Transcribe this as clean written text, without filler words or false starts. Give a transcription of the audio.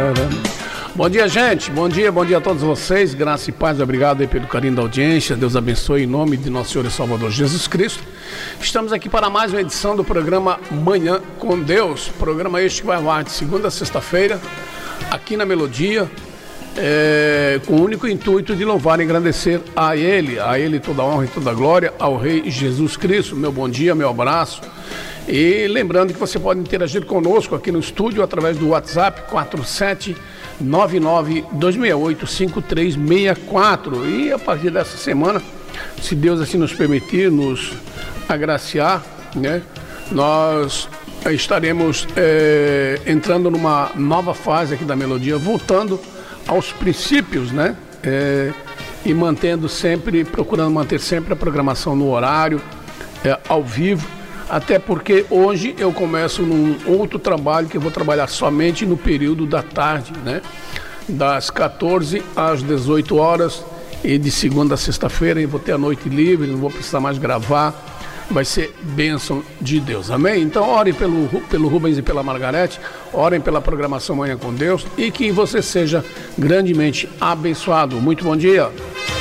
Bom dia, gente. Bom dia a todos vocês. Graça e paz. Obrigado aí pelo carinho da audiência. Deus abençoe em nome de nosso Senhor e Salvador Jesus Cristo. Estamos aqui para mais uma edição do programa Manhã com Deus. Programa este que vai ao ar de segunda a sexta-feira, aqui na Melodia, com o único intuito de louvar e agradecer a Ele toda a honra e toda a glória, ao Rei Jesus Cristo. Meu bom dia, meu abraço. E lembrando que você pode interagir conosco aqui no estúdio através do WhatsApp 47992685364. E a partir dessa semana, se Deus assim nos permitir, nos agraciar, né, nós estaremos entrando numa nova fase aqui da Melodia, voltando aos princípios, né, e procurando manter sempre a programação no horário, ao vivo. Até porque hoje eu começo num outro trabalho que eu vou trabalhar somente no período da tarde, né? Das 14 às 18 horas e de segunda a sexta-feira eu vou ter a noite livre, não vou precisar mais gravar, vai ser bênção de Deus, amém? Então orem pelo Rubens e pela Margarete, orem pela programação Manhã com Deus e que você seja grandemente abençoado. Muito bom dia!